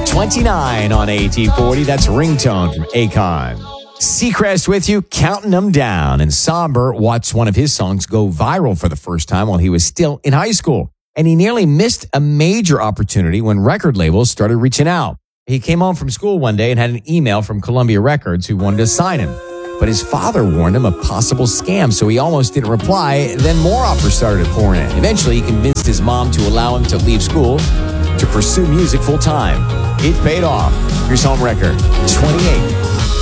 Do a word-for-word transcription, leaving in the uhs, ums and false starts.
twenty-nine on A T forty. That's Ringtone from Akon. Seacrest with you, counting them down. And Somber watched one of his songs go viral for the first time while he was still in high school. And he nearly missed a major opportunity when record labels started reaching out. He came home from school one day and had an email from Columbia Records who wanted to sign him. But his father warned him of possible scam, so he almost didn't reply. Then more offers started pouring in. Eventually, he convinced his mom to allow him to leave school to pursue music full time. It paid off. Here's home record twenty-eight.